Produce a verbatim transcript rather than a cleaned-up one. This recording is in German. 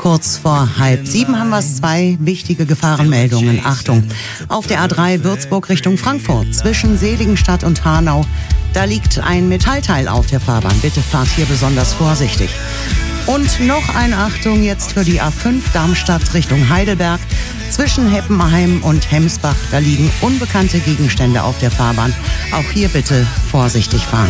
Kurz vor halb sieben haben wir es, zwei wichtige Gefahrenmeldungen. Achtung, auf der A drei Würzburg Richtung Frankfurt zwischen Seligenstadt und Hanau. Da liegt ein Metallteil auf der Fahrbahn. Bitte fahrt hier besonders vorsichtig. Und noch eine Achtung jetzt für die A fünf Darmstadt Richtung Heidelberg. Zwischen Heppenheim und Hemsbach, da liegen unbekannte Gegenstände auf der Fahrbahn. Auch hier bitte vorsichtig fahren.